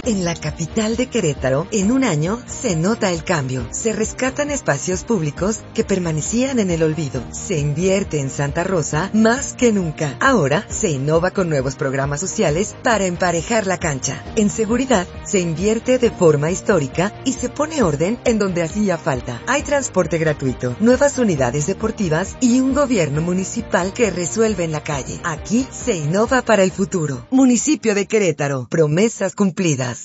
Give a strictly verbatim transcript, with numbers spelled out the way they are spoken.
En la capital de Querétaro, en un año, se nota el cambio. Se rescatan espacios públicos que permanecían en el olvido. Se invierte en Santa Rosa más que nunca. Ahora, se innova con nuevos programas sociales para emparejar la cancha. En seguridad, se invierte de forma histórica y se pone orden en donde hacía falta. Hay transporte gratuito, nuevas unidades deportivas y un gobierno municipal que resuelve en la calle. Aquí se innova para el futuro. Municipio de Querétaro. Promesas cumplidas.